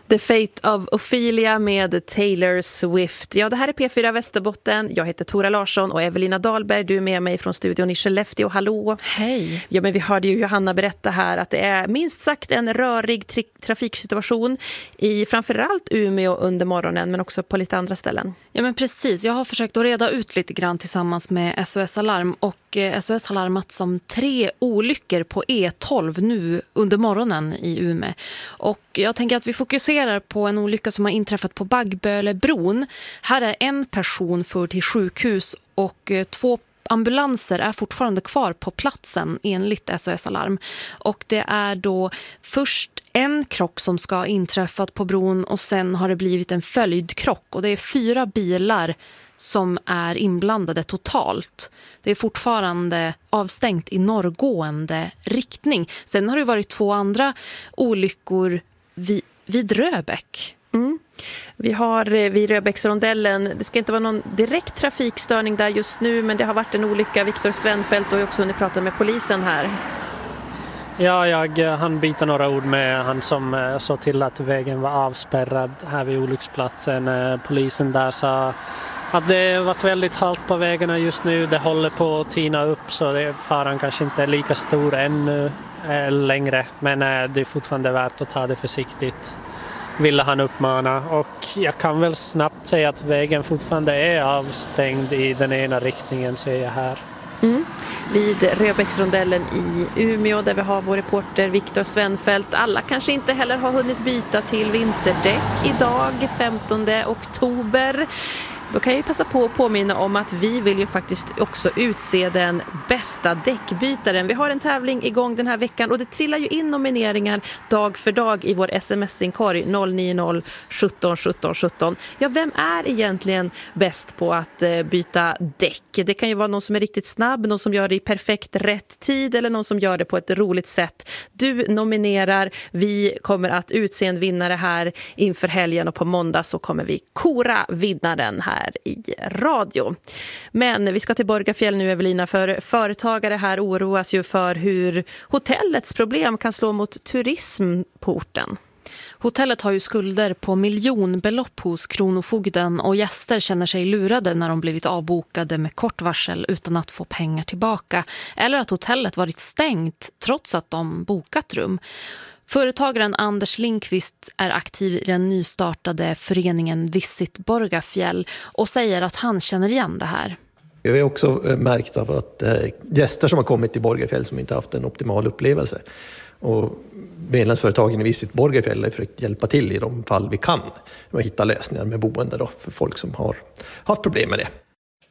The Fate of Ophelia med Taylor Swift. Ja, det här är P4 Västerbotten. Jag heter Tora Larsson och Evelina Dahlberg. Du är med mig från studion i Skellefteå. Hallå. Hej. Ja, men vi hörde ju Johanna berätta här att det är minst sagt en rörig trafiksituation i framförallt Umeå under morgonen, men också på lite andra ställen. Ja, men precis. Jag har försökt att reda ut lite grann tillsammans med SOS Alarm, och SOS har larmat som 3 olyckor på E12 nu under morgonen i Umeå. Och jag tänker att vi fokuserar på en olycka som har inträffat på Baggbölebron. Här är en person förd till sjukhus och 2 ambulanser är fortfarande kvar på platsen enligt SOS Alarm. Och det är då först en krock som ska ha inträffat på bron och sen har det blivit en följdkrock. Och det är 4 bilar som är inblandade totalt. Det är fortfarande avstängt i norrgående riktning. Sen har det varit 2 andra olyckor vid Röbäck. Vi har vid Röbäcksrondellen, det ska inte vara någon direkt trafikstörning där just nu, men det har varit en olycka. Viktor Svenfeldt och också hunnit prata med polisen här. Ja, jag hann byta några ord med han som såg till att vägen var avspärrad här vid olycksplatsen. Polisen där sa att det varit väldigt halt på vägarna just nu. Det håller på att tina upp, så faran kanske inte är lika stor ännu längre. Men det är fortfarande värt att ta det försiktigt, ville han uppmana. Och jag kan väl snabbt säga att vägen fortfarande är avstängd i den ena riktningen, ser jag här. Vid Röbäcksrondellen i Umeå där vi har vår reporter Viktor Svenfeldt. Alla kanske inte heller har hunnit byta till vinterdäck idag, 15 oktober. Då kan jag ju passa på att påminna om att vi vill ju faktiskt också utse den bästa däckbytaren. Vi har en tävling igång den här veckan och det trillar ju in nomineringar dag för dag i vår sms-inkorg 090 17 17 17. Ja, vem är egentligen bäst på att byta däck? Det kan ju vara någon som är riktigt snabb, någon som gör det i perfekt rätt tid eller någon som gör det på ett roligt sätt. Du nominerar, vi kommer att utse en vinnare här inför helgen och på måndag så kommer vi kora vinnaren här i radio. Men vi ska till Borgafjäll nu, Evelina, för företagare här oroas ju för hur hotellets problem kan slå mot turism på orten. Hotellet har ju skulder på miljonbelopp hos Kronofogden och gäster känner sig lurade när de blivit avbokade med kort varsel utan att få pengar tillbaka, eller att hotellet varit stängt trots att de bokat rum. Företagaren Anders Lindqvist är aktiv i den nystartade föreningen Visit Borgafjäll och säger att han känner igen det här. Jag har också märkt av att gäster som har kommit till Borgafjäll som inte haft en optimal upplevelse. Och medlemsföretagen i Visit Borgafjäll har försökt hjälpa till i de fall vi kan och hitta lösningar med boende då för folk som har haft problem med det.